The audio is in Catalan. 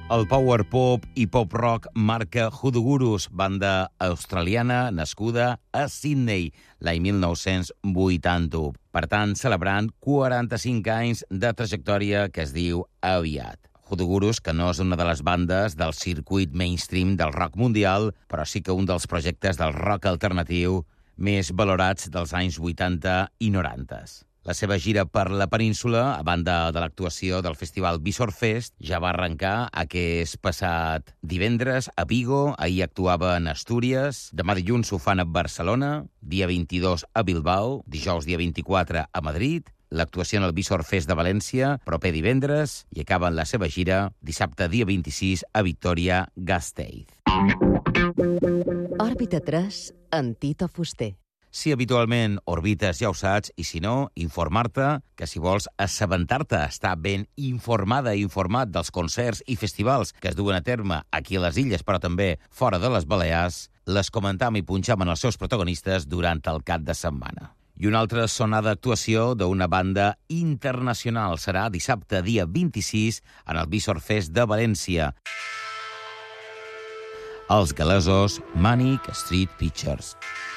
El power pop i pop rock marca Hoodoo-Gurus, banda australiana nascuda a Sydney l'any 1980. Per tant, celebrant 45 anys de trajectòria que es diu aviat. Hoodoo-Gurus, que no és una de les bandes del circuit mainstream del rock mundial, però sí que un dels projectes del rock alternatiu més valorats dels anys 80 i 90. La seva gira per la península, a banda de l'actuació del festival Bisorfest, ja va arrencar aquest passat divendres a Vigo, ahir actuava en Astúries, demà dilluns ho fan a Barcelona, dia 22 a Bilbao, dijous dia 24 a Madrid, l'actuació en el Bisorfest de València, proper divendres, i acaben la seva gira dissabte dia 26 a Victòria-Gasteiz. Òrbita 3, amb Tito Fuster. Si habitualment orbites ja ho saps, i si no, informar-te que si vols assabentar-te, estar ben informada i informat dels concerts i festivals que es duen a terme aquí a les illes, però també fora de les Balears, les comentam i punxam en els seus protagonistes durant el cap de setmana. I una altra sonada actuació d'una banda internacional serà dissabte, dia 26, en el Bisorfest de València. Els galesos Manic Street Preachers.